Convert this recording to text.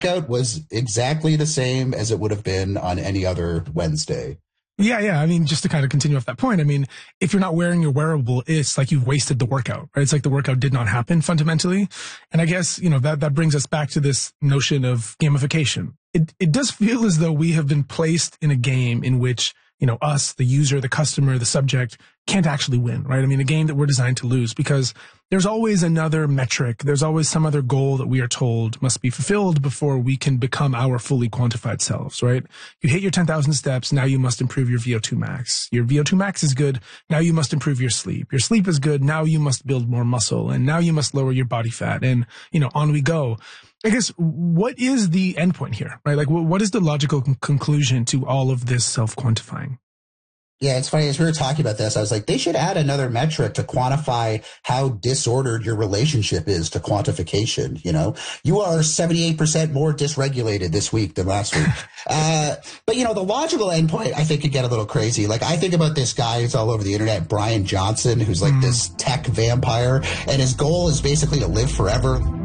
workout was exactly the same as it would have been on any other Wednesday. Yeah. I mean, just to kind of continue off that point, I mean, if you're not wearing your wearable, it's like you've wasted the workout, right? It's like the workout did not happen fundamentally. And I guess, that brings us back to this notion of gamification. It does feel as though we have been placed in a game in which, us, the user, the customer, the subject, can't actually win, right? I mean, a game that we're designed to lose because there's always another metric. There's always some other goal that we are told must be fulfilled before we can become our fully quantified selves, right? You hit your 10,000 steps. Now you must improve your VO2 max. Your VO2 max is good. Now you must improve your sleep. Your sleep is good. Now you must build more muscle, and now you must lower your body fat, and, on we go. I guess, what is the endpoint here, right? Like, what is the logical conclusion to all of this self-quantifying? Yeah, it's funny. As we were talking about this, I was like, they should add another metric to quantify how disordered your relationship is to quantification. You are 78% more dysregulated this week than last week. But, the logical endpoint, I think, could get a little crazy. Like, I think about this guy who's all over the internet, Brian Johnson, who's like this tech vampire, and his goal is basically to live forever.